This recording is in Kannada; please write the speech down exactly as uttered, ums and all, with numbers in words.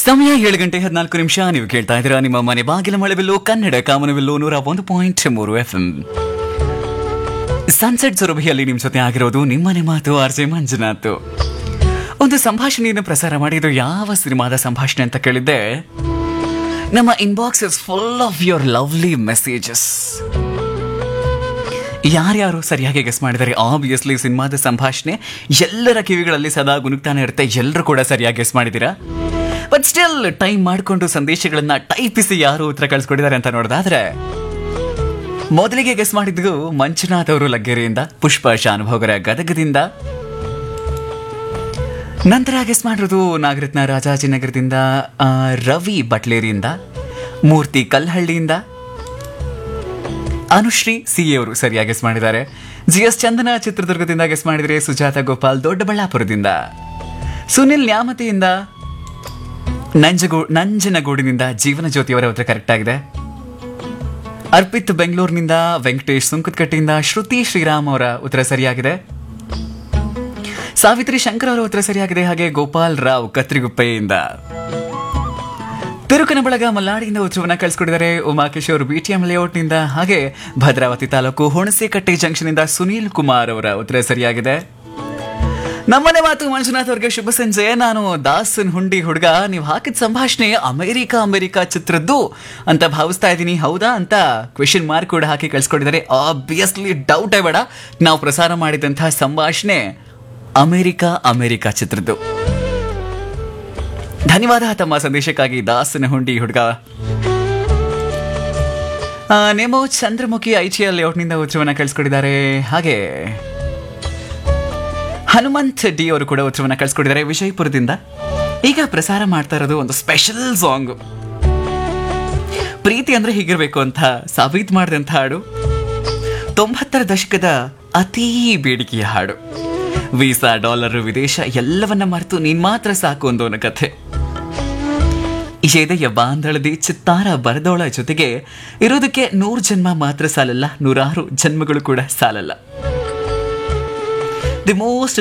ಸಮಯ ಏಳು ಗಂಟೆ ಹದಿನಾಲ್ಕು ನಿಮಿಷ. ನೀವು ಕೇಳ್ತಾ ಇದ್ದೀರಾ ನಿಮ್ಮ ಮನೆ ಬಾಗಿಲ ಮಳೆಬಿಲ್ಲು ಕನ್ನಡ ಕಾಮನಬಿಲ್ಲು ನೂರ ಒಂದು ಪಾಯಿಂಟ್ ಮೂರು ಎಫ್ ಎಂ. ಸನ್ಸೆಟ್ ಸುರಭಿಯಲ್ಲಿ ನಿಮ್ ಜೊತೆ ಆಗಿರೋದು ನಿಮ್ಮನೆ ಮಾತು ಆರ್ ಜೆ ಮಂಜುನಾಥ್. ಒಂದು ಸಂಭಾಷಣೆಯನ್ನು ಪ್ರಸಾರ ಮಾಡಿದ್ದು ಯಾವ ಸಿನಿಮಾದ ಸಂಭಾಷಣೆ ಅಂತ ಕೇಳಿದ್ದೆ. ನಮ್ಮ inbox is full of your lovely messages. ಯಾರ್ಯಾರು ಸರಿಯಾಗಿ ಗೆಸ್ ಮಾಡಿದ್ದಾರೆ? ಆಬ್ವಿಯಸ್ಲಿ ಸಿನಿಮಾದ ಸಂಭಾಷಣೆ ಎಲ್ಲರ ಕಿವಿಗಳಲ್ಲಿ ಸದಾ ಗುನುಗ್ತಾನೆ ಇರುತ್ತೆ. ಎಲ್ಲರೂ ಕೂಡ ಸರಿಯಾಗಿ ಗೆಸ್ ಮಾಡಿದ್ದೀರಾ. ಬಟ್ ಸ್ಟಿಲ್ ಟೈಮ್ ಮಾಡಿಕೊಂಡು ಸಂದೇಶಗಳನ್ನ ಟೈಪಿಸಿ ಯಾರು ಉತ್ತರ ಕಳಿಸ್ಕೊಟ್ಟಿದ್ದಾರೆ ಅಂತ ನೋಡಿದಾದ್ರೆ, ಮೊದಲಿಗೆ ಗೆಸ್ ಮಾಡಿದ್ದು ಮಂಜುನಾಥ್ ಅವರು ಲಗ್ಗೆರೆಯಿಂದ, ಪುಷ್ಪ ಶಾನುಭೋಗರ ಗದಗದಿಂದ. ನಂತರ ಗೆಸ್ ಮಾಡಿರೋದು ನಾಗರತ್ನ ರಾಜಾಜಿನಗರದಿಂದ, ರವಿ ಬಟ್ಲೇರಿಯಿಂದ, ಮೂರ್ತಿ ಕಲ್ಹಳ್ಳಿಯಿಂದ, ಅನುಶ್ರೀ ಸಿ ಅವರು ಸರಿಯಾಗಿ ಗೆಸ್ ಮಾಡಿದ್ದಾರೆ. ಜಿ ಎಸ್ ಚಂದನ ಚಿತ್ರದುರ್ಗದಿಂದ ಗೆಸ್ ಮಾಡಿದರೆ, ಸುಜಾತ ಗೋಪಾಲ್ ದೊಡ್ಡಬಳ್ಳಾಪುರದಿಂದ, ಸುನಿಲ್ ನ್ಯಾಮತಿಯಿಂದ, ನಂಜಗೋ ನಂಜನಗೂಡಿನಿಂದ ಜೀವನ ಜ್ಯೋತಿಯವರ ಉತ್ತರ ಕರೆಕ್ಟ್ ಆಗಿದೆ. ಅರ್ಪಿತ್ ಬೆಂಗಳೂರಿನಿಂದ, ವೆಂಕಟೇಶ್ ಸುಂಕದಕಟ್ಟೆಯಿಂದ, ಶ್ರುತಿ ಶ್ರೀರಾಮ್ ಅವರ ಉತ್ತರ ಸರಿಯಾಗಿದೆ. ಸಾವಿತ್ರಿ ಶಂಕರ್ ಅವರ ಉತ್ತರ ಸರಿಯಾಗಿದೆ. ಹಾಗೆ ಗೋಪಾಲ್ ರಾವ್ ಕತ್ರಿಗುಪ್ಪೆಯಿಂದ, ತಿರುಕನಬಳಗ ಮಲ್ಲಾಡಿಯಿಂದ ಉತ್ತರವನ್ನ ಕಳಿಸ್ಕೊಟ್ಟಿದ್ದಾರೆ. ಉಮಾಕಿಶೋರ್ ಬಿಟಿಎಂ ಲೇಔಟ್ನಿಂದ, ಹಾಗೆ ಭದ್ರಾವತಿ ತಾಲೂಕು ಹುಣಸೇಕಟ್ಟೆ ಜಂಕ್ಷನ್ ಇಂದ ಸುನೀಲ್ ಕುಮಾರ್ ಅವರ ಉತ್ತರ ಸರಿಯಾಗಿದೆ. ನಮ್ಮನೆ ಮಾತು ಮಂಜುನಾಥ್ ಅವ್ರಿಗೆ ಶುಭ ಸಂಜೆ. ನಾನು ದಾಸನ್ ಹುಂಡಿ ಹುಡುಗ. ನೀವು ಹಾಕಿದ ಸಂಭಾಷಣೆ ಅಮೆರಿಕ ಅಮೆರಿಕ ಚಿತ್ರದ್ದು ಅಂತ ಭಾವಿಸ್ತಾ ಇದ್ದೀನಿ, ಹೌದಾ ಅಂತ ಕ್ವೆಶನ್ ಮಾರ್ಕ್ ಕೂಡ ಹಾಕಿ ಕಳಿಸ್ಕೊಟ್ಟಿದ್ದಾರೆ. ಆಬ್ವಿಯಸ್ಲಿ ಡೌಟ್ ಬೇಡ, ನಾವು ಪ್ರಸಾರ ಮಾಡಿದಂತಹ ಸಂಭಾಷಣೆ ಅಮೆರಿಕ ಅಮೆರಿಕ ಚಿತ್ರದ್ದು. ಧನ್ಯವಾದ ತಮ್ಮ ಸಂದೇಶಕ್ಕಾಗಿ ದಾಸನ ಹುಂಡಿ ಹುಡುಗ. ನೇಮೋ ಚಂದ್ರಮುಖಿ ಐಚಿಎಲ್ ಲೇಔಟ್ನಿಂದ ಉತ್ತರವನ್ನ ಕಳಿಸ್ಕೊಟ್ಟಿದ್ದಾರೆ. ಹಾಗೆ ಹನುಮಂತ್ ಡಿ ಅವರು ಕೂಡ ಉತ್ತರವನ್ನ ಕಳಿಸ್ಕೊಟ್ಟಿದ್ದಾರೆ ವಿಜಯಪುರದಿಂದ. ಈಗ ಪ್ರಸಾರ ಮಾಡ್ತಾ ಇರೋದು ಒಂದು ಸ್ಪೆಷಲ್ ಸಾಂಗ್. ಪ್ರೀತಿ ಅಂದ್ರೆ ಹೀಗಿರ್ಬೇಕು ಅಂತ ಸಾಬೀತು ಮಾಡಿದಂಥ ಹಾಡು. ತೊಂಬತ್ತರ ದಶಕದ ಅತೀ ಬೇಡಿಕೆಯ ಹಾಡು. ವೀಸಾ, ಡಾಲರ್, ವಿದೇಶ ಎಲ್ಲವನ್ನ ಮರೆತು ನೀನ್ ಮಾತ್ರ ಸಾಕು ಒಂದೋನ ಕಥೆ. ಎದೆಯ ಬಾಂಧಳದಿ ಚಿತ್ತಾರ ಬರದೋಳ ಜೊತೆಗೆ ಇರೋದಕ್ಕೆ ನೂರು ಜನ್ಮ ಮಾತ್ರ ಸಾಲಲ್ಲ, ನೂರಾರು ಜನ್ಮಗಳು ಕೂಡ ಸಾಲಲ್ಲ. The most